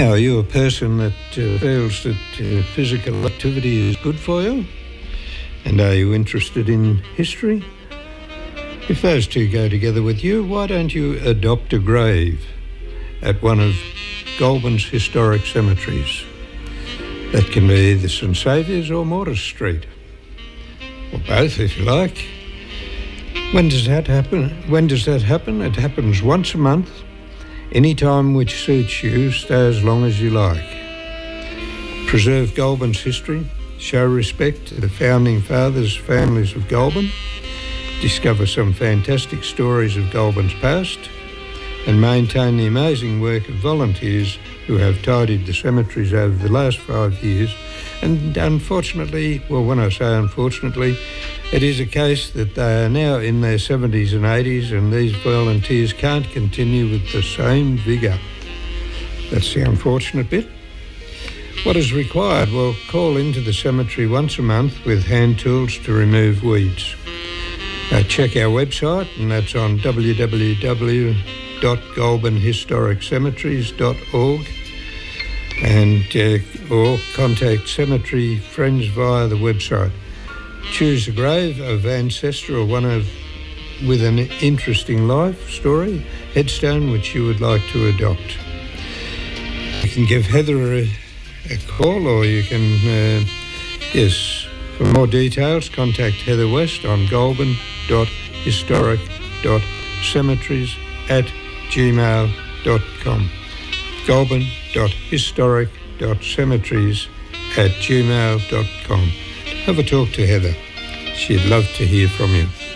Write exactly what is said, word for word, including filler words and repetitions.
Now, are you a person that uh, feels that uh, physical activity is good for you? And are you interested in history? If those two go together with you, why don't you adopt a grave at one of Goulburn's historic cemeteries? That can be either St Saviour's or Mortis Street, or both if you like. When does that happen? When does that happen? It happens once a month, any time which suits you. Stay as long as you like. Preserve Goulburn's history, show respect to the founding fathers' families of Goulburn, discover some fantastic stories of Goulburn's past, and maintain the amazing work of volunteers who have tidied the cemeteries over the last five years. And unfortunately, well, when I say unfortunately, it is a case that they are now in their seventies and eighties, and these volunteers can't continue with the same vigour. That's the unfortunate bit. What is required? Well, call into the cemetery once a month with hand tools to remove weeds. Uh, check our website, and that's on w w w dot goulburn historic cemeteries dot org, and uh, or contact cemetery friends via the website. Choose a grave of ancestor or one of with an interesting life story, headstone which you would like to adopt. You can give Heather a, a call, or you can, uh, yes, for more details, contact Heather West on goulburn dot historic dot cemeteries at gmail dot com. goulburn dot historic dot cemeteries at gmail dot com. Have a talk to Heather. She'd love to hear from you.